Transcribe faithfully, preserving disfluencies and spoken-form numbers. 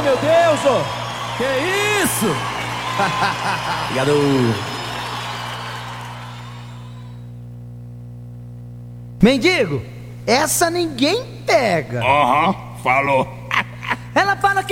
meu Deus, ô! Que isso? Obrigado. Mendigo, essa ninguém pega. Aham, falou. Ela fala que